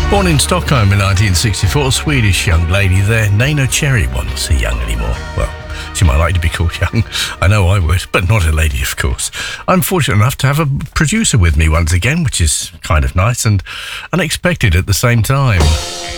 Born in Stockholm in 1964, Swedish young lady there, Nana Cherry. Well, not so young anymore. Well, she might like to be called young. I know I would, but not a lady, of course. I'm fortunate enough to have a producer with me once again, which is kind of nice and unexpected at the same time.